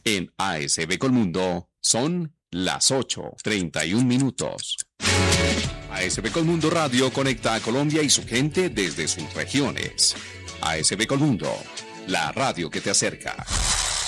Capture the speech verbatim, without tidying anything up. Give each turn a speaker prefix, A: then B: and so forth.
A: En A S B Colmundo son las ocho treinta y un minutos. A S B Colmundo Radio conecta a Colombia y su gente desde sus regiones. A S B Colmundo, la radio que te acerca.